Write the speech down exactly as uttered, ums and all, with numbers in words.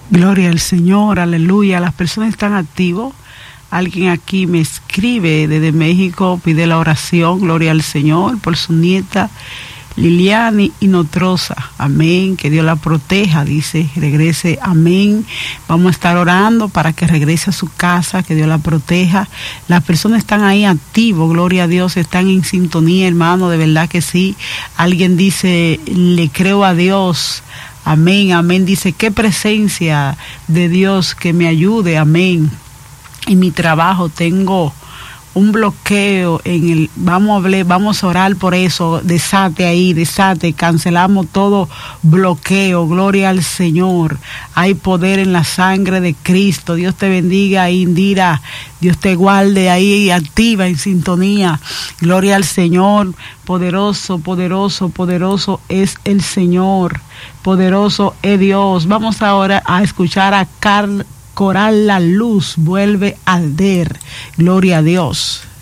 Gloria al Señor, aleluya. Las personas están activos. Alguien aquí me escribe desde México, pide la oración, gloria al Señor, por su nieta Liliani Inotrosa. Amén, que Dios la proteja, dice, regrese, amén. Vamos a estar orando para que regrese a su casa, que Dios la proteja. Las personas están ahí activos, gloria a Dios, están en sintonía, hermano, de verdad que sí. Alguien dice, le creo a Dios. Amén, amén. Dice, qué presencia de Dios que me ayude, amén. En mi trabajo tengo un bloqueo en el, vamos a hablar, vamos a orar por eso, desate ahí, desate, cancelamos todo bloqueo, gloria al Señor. Hay poder en la sangre de Cristo. Dios te bendiga, Indira. Dios te guarde ahí, activa, en sintonía. Gloria al Señor. Poderoso, poderoso, poderoso es el Señor. Poderoso es Dios. Vamos ahora a escuchar a Carl Coral La Luz, vuelve a arder. Gloria a Dios.